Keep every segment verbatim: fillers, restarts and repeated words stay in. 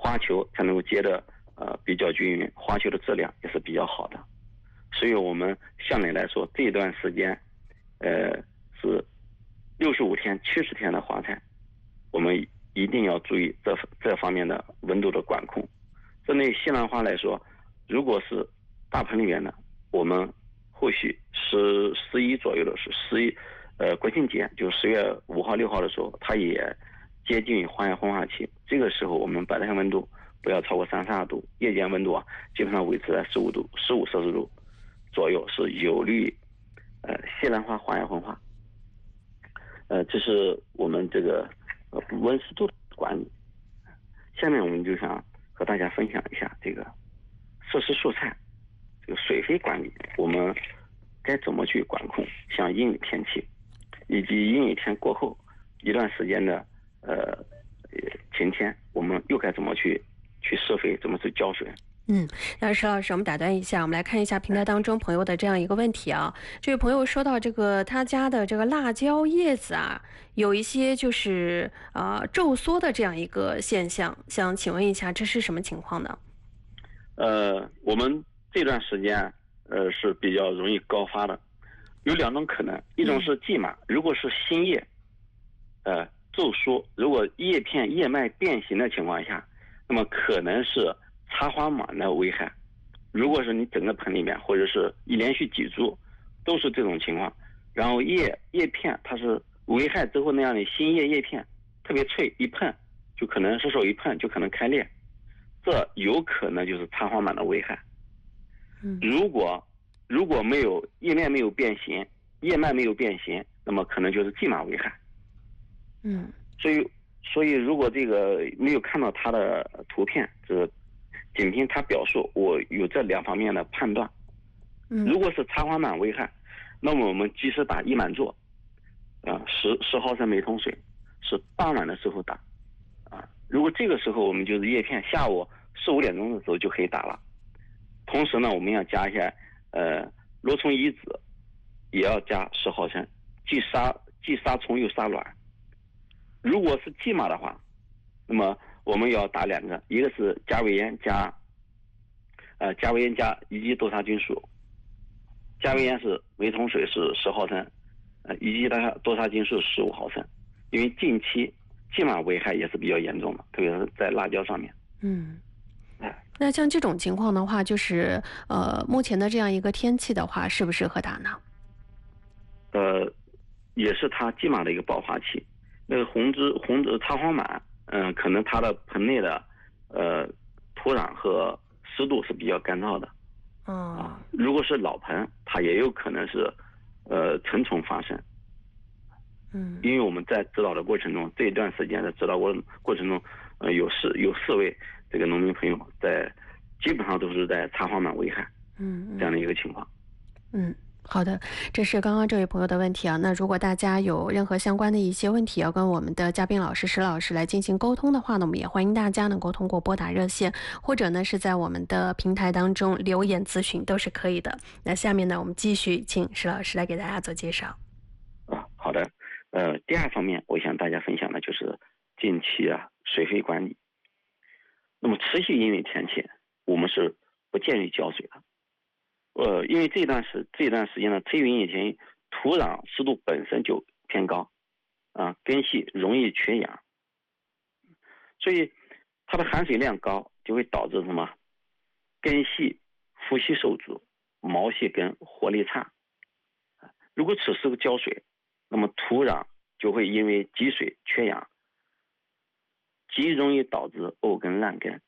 花球才能够结的呃比较均匀，花球的质量也是比较好的。所以我们向来来说，这段时间呃是六十五天七十天的花菜，我们一定要注意这这方面的温度的管控。针对西兰花来说，如果是大盆里面的，我们后续十十一左右的是十一呃国庆节，就十月五号六号的时候，它也接近于花芽昏化期，这个时候我们白天温度不要超过三十二度，夜间温度啊基本上维持在十五度十五摄氏度左右，是有利于呃西兰花花芽昏化。呃，这是我们这个呃温湿度的管理。下面我们就想和大家分享一下这个设施蔬菜这个水肥管理，我们该怎么去管控？像阴雨天气，以及阴雨天过后一段时间的呃晴天，我们又该怎么去去施肥，怎么去浇水？ 嗯，那石老师，我们打断一下，我们来看一下平台当中朋友的这样一个问题啊。这位朋友说到这个他家的这个辣椒叶子啊，有一些就是呃皱缩的这样一个现象，想请问一下，这是什么情况呢？ 呃，我们这段时间呃是比较容易高发的，有两种可能，一种是蓟麻，如果是新叶呃皱缩，如果叶片叶脉变形的情况下，那么可能是插花螨的危害。如果是你整个盆里面或者是一连续几株都是这种情况，然后叶叶片它是危害之后那样的新叶叶片特别脆，一碰就可能伸手一碰就可能开裂，这有可能就是插花螨的危害。如果如果没有叶面没有变形，叶脉没有变形，那么可能就是蓟麻危害。 嗯， 所以所以如果这个没有看到它的图片，就是仅凭它表述，我有这两方面的判断。如果是插花螨危害，那么我们及时打伊满唑，啊，十十毫升每桶水，是傍晚的时候打，啊，如果这个时候我们就是叶片，下午四五点钟的时候就可以打了。同时呢，我们要加一下呃罗虫乙酯，也要加十毫升，既杀既杀虫又杀卵。如果是蓟麻的话，那么我们要打两个，一个是加维烟加呃加维烟加乙基多杀菌素，加维烟是每桶水是十毫升，呃乙基多杀菌素十五毫升。因为近期蓟麻危害也是比较严重的，特别是在辣椒上面。 嗯。那像这种情况的话，就是呃，目前的这样一个天气的话，适不适合打呢？ 呃，也是它蓟麻的一个爆发期。那个红枝红枝插花螨，嗯、呃，可能它的盆内的呃土壤和湿度是比较干燥的。 哦、 啊，如果是老盆，它也有可能是呃成虫发生。 嗯， 因为我们在指导的过程中，这一段时间的指导过过程中，呃，有四有四位这个农民朋友在，基本上都是在插花螨危害， 嗯， 这样的一个情况。 嗯，好的，这是刚刚这位朋友的问题啊。那如果大家有任何相关的一些问题要跟我们的嘉宾老师石老师来进行沟通的话呢，我们也欢迎大家能够通过拨打热线，或者呢是在我们的平台当中留言咨询都是可以的。那下面呢，我们继续请石老师来给大家做介绍。 啊，好的。呃，第二方面，我想大家分享的就是近期啊水肥管理。那么持续阴雨天气，我们是不建议浇水的。呃，因为这段时这段时间呢，持续阴雨天气，土壤湿度本身就偏高，啊，根系容易缺氧，所以它的含水量高，就会导致什么？根系呼吸受阻，毛细根活力差。如果此时浇水，那么土壤就会因为积水缺氧，极容易导致沤根烂根，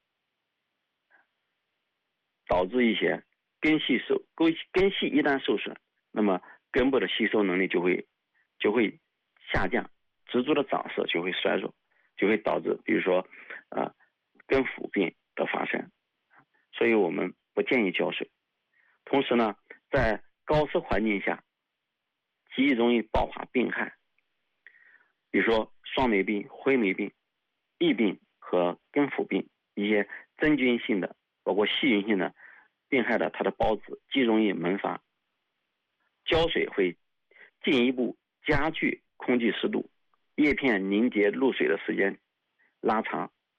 导致一些根系受根根系一旦受损，那么根部的吸收能力就会就会下降，植株的长势就会衰弱，就会导致比如说呃根腐病的发生。所以我们不建议浇水。同时呢，在高湿环境下极容易爆发病害，比如说双霉病、灰霉病、疫病和根腐病，一些真菌性的包括细菌性的病害的，它的孢子极容易萌发。浇水会进一步加剧空气湿度，叶片凝结露水的时间拉长，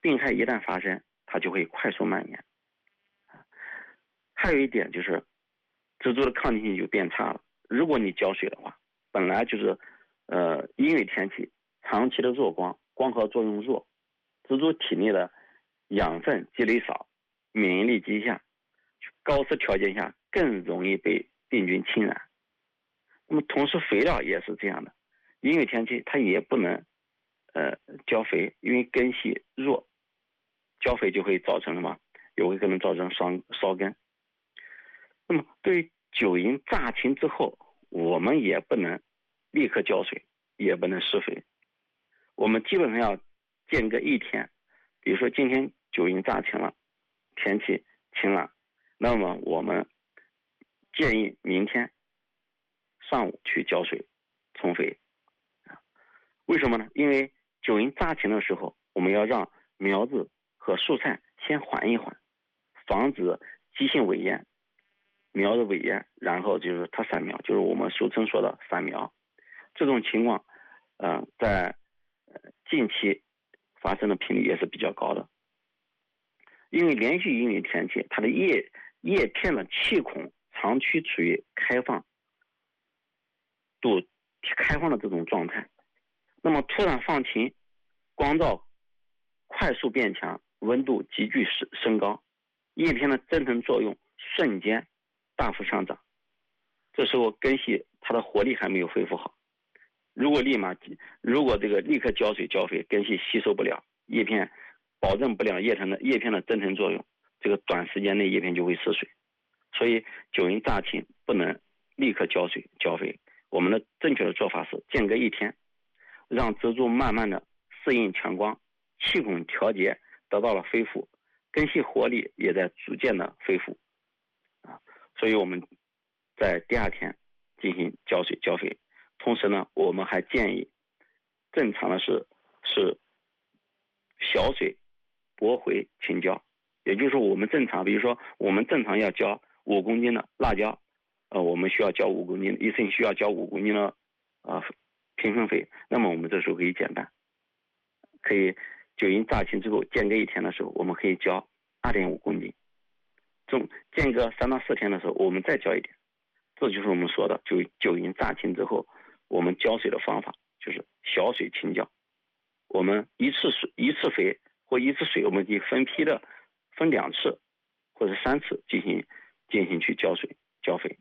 病害一旦发生，它就会快速蔓延。还有一点就是蜘蛛的抗逆性就变差了。如果你浇水的话，本来就是呃阴雨天气，长期的弱光，光合作用弱，蜘蛛体内的养分积累少，免疫力低下，高湿条件下更容易被病菌侵染。那么同时肥料也是这样的，阴雨天气它也不能呃浇肥，因为根系弱，浇肥就会造成什么？有可能造成烧烧根。那么对于九蝇炸禽之后，我们也不能立刻浇水，也不能施肥，我们基本上要间隔一天。比如说今天九蝇炸禽了，天气晴朗，那么我们建议明天上午去浇水充肥。为什么呢？因为九蝇炸禽的时候，我们要让苗子和蔬菜先缓一缓，防止急性萎延，苗子萎延，然后就是它散苗，就是我们俗称说的散苗。这种情况呃，在近期发生的频率也是比较高的。因为连续阴雨天气，它的叶叶片的气孔长期处于开放度开放的这种状态，那么突然放晴，光照快速变强，温度急剧升高，叶片的增成作用瞬间大幅上涨，这时候根系它的活力还没有恢复好，如果立马如果这个立刻浇水浇肥，根系吸收不了，叶片保证不了叶片的叶片的增成作用，这个短时间内叶片就会失水。所以九蝇炸禽不能立刻浇水浇肥，我们的正确的做法是间隔一天，让蜘蛛慢慢的适应强光，气孔调节得到了恢复，根系活力也在逐渐的恢复啊。所以我们在第二天进行浇水浇肥。同时呢，我们还建议正常的是是小水薄回勤浇，也就是说我们正常，比如说我们正常要浇五公斤的辣椒，呃，我们需要浇五公斤，一次需要浇五公斤的呃平衡肥，那么我们这时候可以减半，可以九蝇炸禽之后间隔一天的时候，我们可以浇二点五公斤，中间隔三到四天的时候，我们再浇一点。这就是我们说的九九蝇炸禽之后，我们浇水的方法就是小水勤浇。我们一次水一次肥或一次水，我们可以分批的分两次或者三次进行进行去浇水浇肥。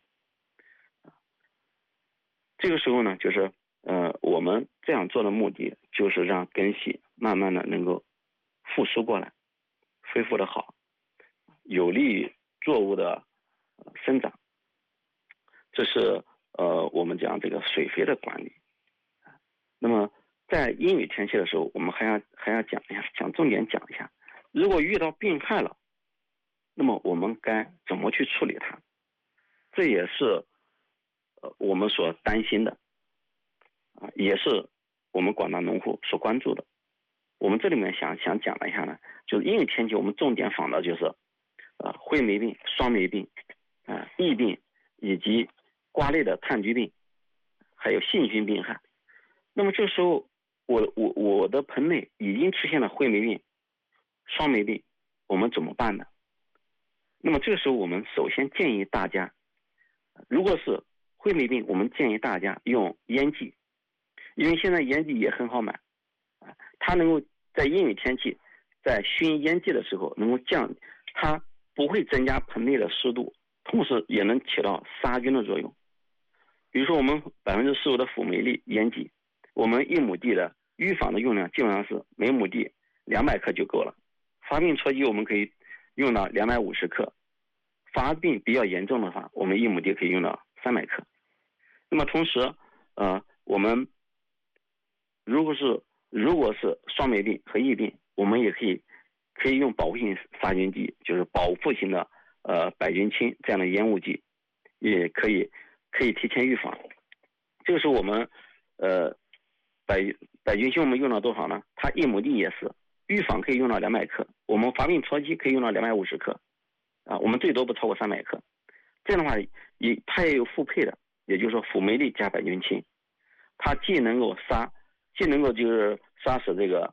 这个时候呢，就是呃我们这样做的目的就是让根系慢慢的能够复苏过来，恢复的好，有利于作物的生长。这是呃我们讲这个水肥的管理。那么在阴雨天气的时候，我们还要还要讲一下，讲重点讲一下，如果遇到病害了，那么我们该怎么去处理它？这也是呃我们所担心的啊，也是我们广大农户所关注的。我们这里面想想讲一下呢，就是阴雨天气我们重点访的就是呃灰霉病、霜霉病、啊、呃、疫病以及瓜类的炭疽病，还有细菌病害。那么这时候我我我的盆内已经出现了灰霉病、霜霉病，我们怎么办呢？那么这个时候我们首先建议大家，如果是灰霉病，我们建议大家用烟剂，因为现在烟剂也很好买，它能够在阴雨天气在熏烟剂的时候能够降，它不会增加盆内的湿度，同时也能起到杀菌的作用。比如说我们百分之十五的辅酶粒烟剂，我们一亩地的预防的用量基本上是每亩地两百克就够了，发病初期我们可以用到两百五十克，发病比较严重的话，我们一亩地可以用到三百克。那么同时呃我们如果是如果是霜霉病和疫病，我们也可以可以用保护性杀菌剂，就是保护性的呃百菌清这样的烟雾剂，也可以可以提前预防。这个时候我们呃百百菌清我们用到多少呢？它一亩地也是预防可以用到两百克，我们发病初期可以用到两百五十克啊，我们最多不超过三百克。这样的话也它也有复配的，也就是说辅酶粒加百菌清，它既能够杀既能够就是杀死这个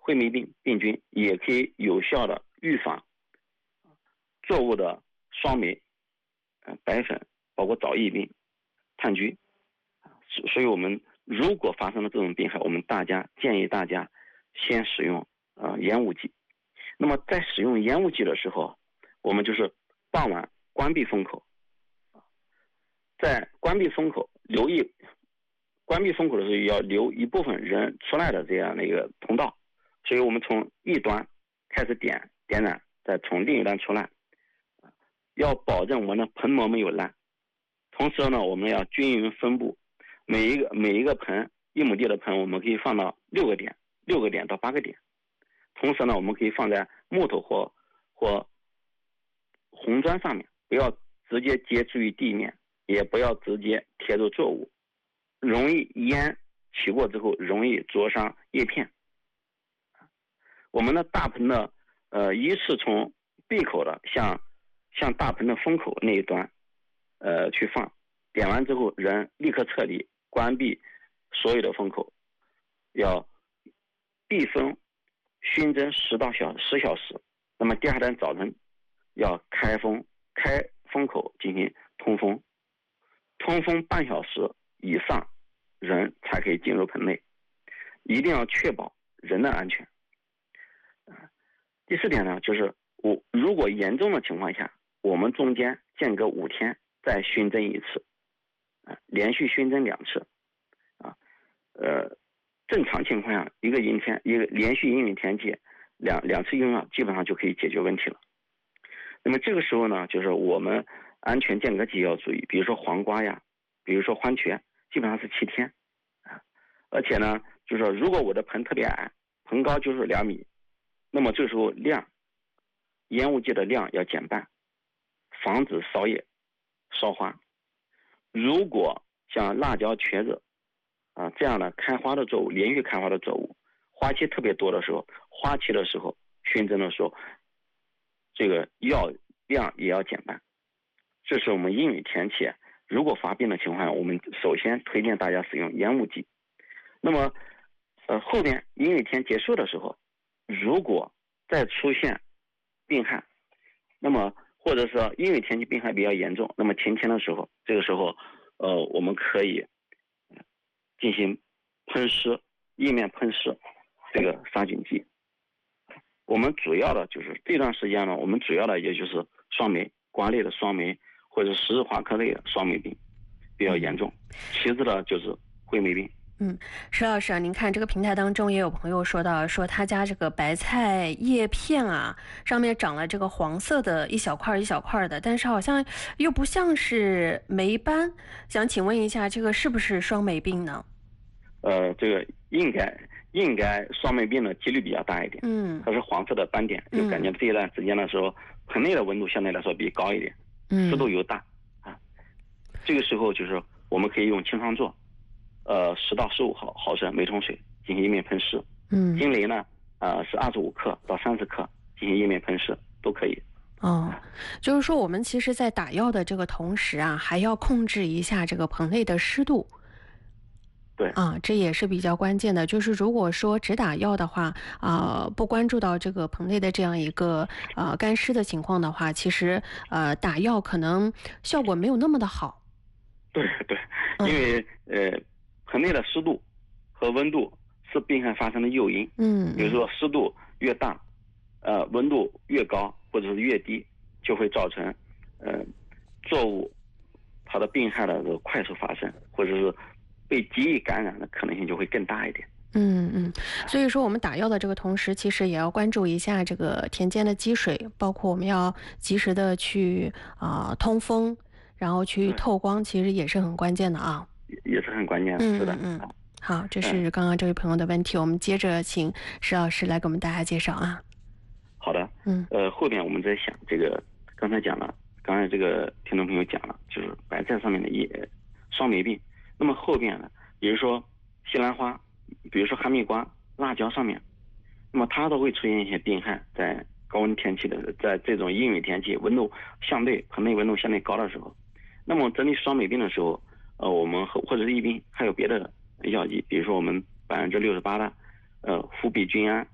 灰霉病病菌，也可以有效的预防作物的霜霉、呃白粉，包括藻疫病、炭疽。所以我们如果发生了这种病害，我们大家建议大家先使用呃烟雾剂。那么在使用烟雾剂的时候，我们就是傍晚关闭封口，在关闭封口留意关闭封口的时候要留一部分人出来的这样的一个通道，所以我们从一端开始点点燃，再从另一端出来，要保证我们的盆膜没有烂。同时呢，我们要均匀分布，每一个每一个盆一亩地的盆，我们可以放到六个点，六个点到八个点。同时呢，我们可以放在木头或或红砖上面，不要直接接触于地面，也不要直接贴着作物，容易烟起过之后容易灼伤叶片。我们的大盆的呃依次从闭口的向向大盆的封口那一端呃去放，点完之后人立刻撤离，关闭所有的封口，要闭封熏蒸十到小十小时。那么第二天早晨要开封开封口进行通风，通风半小时以上，人才可以进入盆内，一定要确保人的安全。第四点呢，就是我如果严重的情况下，我们中间间隔五天再熏蒸一次，啊，连续熏蒸两次，啊，呃，正常情况下，一个阴天，一个连续阴雨天气，两两次用药基本上就可以解决问题了。那么这个时候呢，就是我们安全间隔期要注意，比如说黄瓜呀，比如说番茄，基本上是七天，啊，而且呢，就是说如果我的盆特别矮，盆高就是两米，那么这时候量，烟雾剂的量要减半，防止烧叶、烧花。如果像辣椒、茄子啊这样的开花的作物，连续开花的作物，花期特别多的时候，花期的时候熏蒸的时候，这个药量也要减半。这是我们阴雨天气如果发病的情况下，我们首先推荐大家使用烟雾剂。那么呃后面阴雨天结束的时候，如果再出现病害，那么或者说阴雨天气病害比较严重，那么晴天的时候，这个时候呃我们可以进行喷施叶面喷施这个杀菌剂。我们主要的就是这段时间呢，我们主要的也就是霜霉瓜类的霜霉或者十字花科类的霜霉病比较严重，其次的就是灰霉病。 嗯，石老师啊，您看这个平台当中也有朋友说到，说他家这个白菜叶片啊，上面长了这个黄色的一小块一小块的，但是好像又不像是霉斑，想请问一下，这个是不是霜霉病呢？ 呃，这个应该应该霜霉病的几率比较大一点。 嗯， 它是黄色的斑点，就感觉这一段时间的时候，盆内的温度相对来说比高一点， 嗯， 湿度又大啊。这个时候就是我们可以用清创唑。呃，十到十五毫毫升每桶水进行叶面喷施。 嗯， 金雷呢，呃，是二十五克到三十克进行叶面喷施都可以。 哦，就是说我们其实在打药的这个同时啊，还要控制一下这个盆内的湿度。 对啊，这也是比较关键的。就是如果说只打药的话，啊、呃，不关注到这个盆内的这样一个呃干湿的情况的话，其实呃打药可能效果没有那么的好。 对对，因为、嗯、呃。盆内的湿度和温度是病害发生的诱因。 嗯， 比如说湿度越大，呃，温度越高或者是越低，就会造成呃作物它的病害的这个快速发生，或者是被极易感染的可能性就会更大一点。 嗯嗯，所以说我们打药的这个同时，其实也要关注一下这个田间的积水，包括我们要及时的去啊、呃、通风，然后去透光，其实也是很关键的啊。 也是很关键的， 嗯、 是的。 嗯，好，这是刚刚这位朋友的问题，嗯、我们接着请石老师来给我们大家介绍啊。 好的， 嗯， 呃，后边我们在想这个，刚才讲了，刚才这个听众朋友讲了，就是白菜上面的叶霜霉病。那么后边呢，比如说西兰花，比如说哈密瓜、辣椒上面，那么它都会出现一些病害，在高温天气的，在这种阴雨天气，温度相对盆内温度相对高的时候，那么针对霜霉病的时候。呃，我们或者是疫病，还有别的药剂，比如说我们百分之六十八的，呃，氟吡菌胺，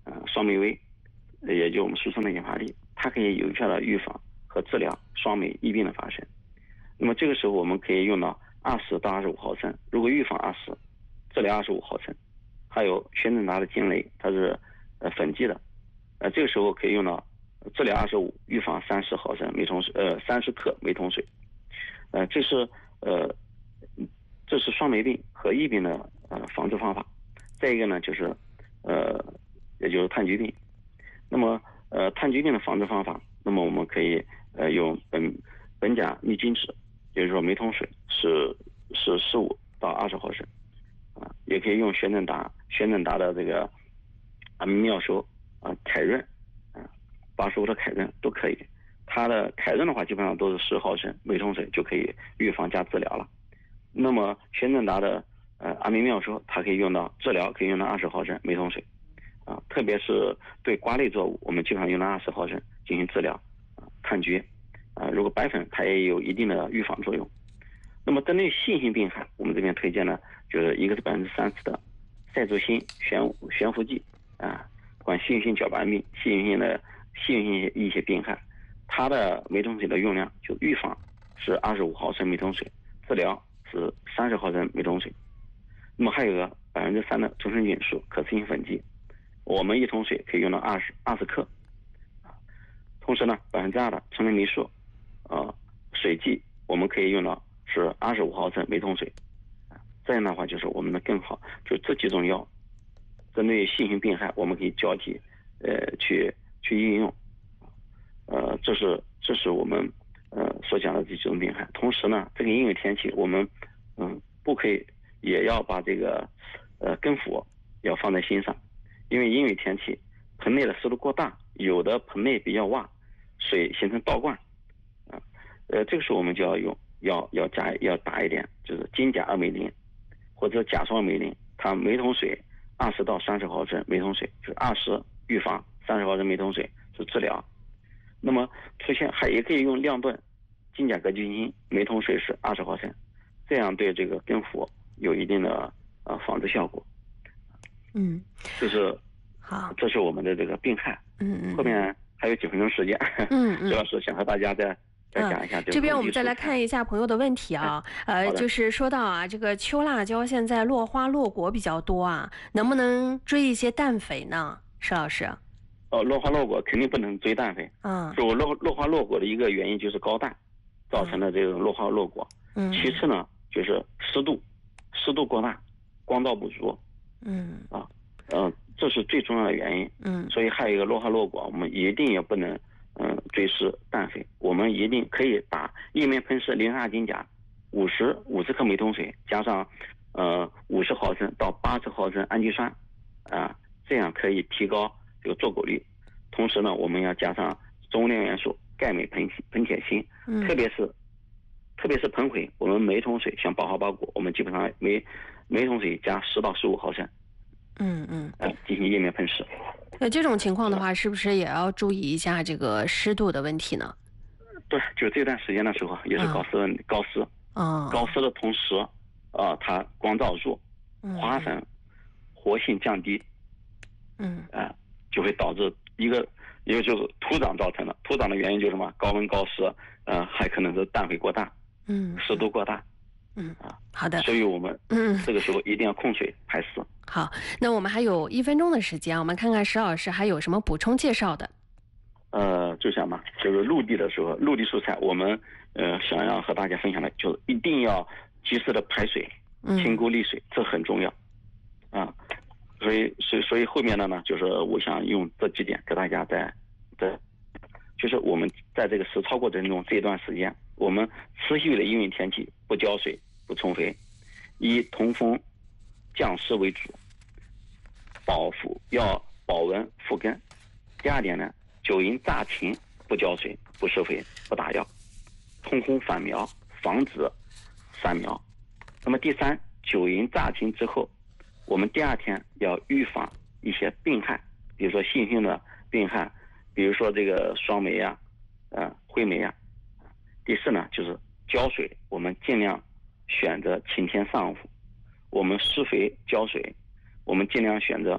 呃双霉危，也就我们俗称的引发力，它可以有效的预防和治疗双霉疫病的发生。那么这个时候我们可以用到二十到二十五毫升，如果预防二十，治疗二十五毫升。还有宣正达的金雷，它是呃粉剂的，呃这个时候可以用到治疗二十五，预防三十毫升每桶水，呃三十克每桶水。呃这是呃这是双霉病和疫病的呃防治方法。再一个呢就是呃也就是炭疽病。那么呃炭疽病的防治方法，那么我们可以呃用苯苯甲氯金酯，也就是说每桶水是是十五到二十毫升，啊，也可以用宣正达宣正达的这个啊妙修啊凯润啊八十五的凯润都可以。它的凯润的话基本上都是十毫升每桶水就可以预防加治疗了。那么宣正达的呃阿明妙修，它可以用到治疗，可以用到二十毫升每桶水啊，特别是对瓜类作物，我们基本上用到二十毫升进行治疗啊炭疽啊。如果白粉它也有一定的预防作用。那么针对细性病害，我们这边推荐呢，就是一个是百分之三十的赛唑辛悬悬浮剂啊，管细菌性角斑病、细菌性的细菌性一些病害，它的每桶水的用量就预防是二十五毫升每桶水，治疗是三十毫升每桶水。那么还有个百分之三的终身菌素可持性粉剂，我们一桶水可以用到二十二十克。同时呢，百分之二的纯霉素，呃，水剂我们可以用到是二十五毫升每桶水。这样的话就是我们的更好，就这几种药，针对细性病害我们可以交替呃去去应用。呃，这是这是我们呃所讲的这几种病害。同时呢，这个阴雨天气我们嗯不可以也要把这个呃根腐要放在心上，因为阴雨天气盆内的湿度过大，有的盆内比较洼，水形成倒灌啊，呃这个时候我们就要用要要加要打一点，就是金甲二镁林或者甲双镁林，它每桶水二十到三十毫升每桶水，就是二十预防，三十毫升每桶水是治疗。那么出现还也可以用亮盾金甲革菌锌，每桶水是二十毫升，这样对这个根腐有一定的呃防治效果。 嗯， 这是好， 这是我们的这个病害。 嗯嗯， 后面还有几分钟时间， 嗯嗯， 主要是想和大家再再讲一下、嗯。 这边我们再来看一下朋友的问题啊，呃，就是说到啊，这个秋辣椒现在落花落果比较多啊，能不能追一些氮肥呢？石老师？ 哦，落花落果肯定不能追氮肥。嗯，就落落花落果的一个原因就是高氮造成的这种落花落果。嗯，其次呢就是湿度，湿度过大，光照不足。嗯，啊，嗯、呃，这是最重要的原因。嗯，所以还有一个落花落果，我们一定也不能嗯、呃、追施氮肥，我们一定可以打叶面喷施零二金钾五十五十克每桶水，加上呃五十毫升到八十毫升氨基酸啊，这样可以提高这个坐果率。同时呢，我们要加上中链元素钙镁硼硼铁锌，嗯，特别是特别是硼灰，我们每桶水像宝华宝果，我们基本上每每桶水加十到十五毫升， 嗯嗯， 呃，进行叶面喷施。 那这种情况的话，是不是也要注意一下这个湿度的问题呢？ 对，就这段时间的时候也是高湿、嗯、高湿，啊、嗯，高湿的同时，啊、呃，它光照弱，花粉活性降低，嗯，啊、呃，就会导致一个一个就是土长造成的，土长的原因就是什么？高温高湿，呃，还可能是氮肥过大，嗯，湿度过大。 嗯啊，好的， 所以我们嗯这个时候一定要控水排湿。 好，那我们还有一分钟的时间，我们看看石老师还有什么补充介绍的。 呃，就像嘛，就是陆地的时候，陆地蔬菜，我们呃想要和大家分享的，就是一定要及时的排水，清沟沥水，这很重要啊。所以，所以，所以后面的呢，就是我想用这几点给大家在在，就是我们在这个实操过程中这段时间。我们持续的阴雨天气，不浇水不充肥，以通风降湿为主，保腐要保温复根。第二点呢，九阴炸芹不浇水不施肥不打药，通风反苗，防止散苗。那么第三，九阴炸芹之后，我们第二天要预防一些病害，比如说细性的病害，比如说这个双霉呀、啊、呃灰霉呀。第四呢，就是浇水，我们尽量选择晴天上午。我们施肥浇水，我们尽量选择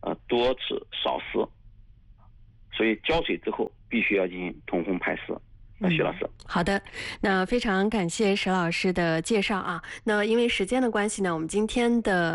呃多吃少湿，所以浇水之后必须要进行通风排湿。那徐老师、 嗯，好的，那非常感谢石老师的介绍啊。那因为时间的关系呢，我们今天的